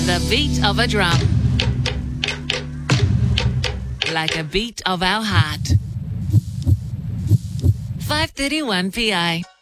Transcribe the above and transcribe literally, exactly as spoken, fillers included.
the beat of a drum. Like a beat of our heart. five thirty-one P I.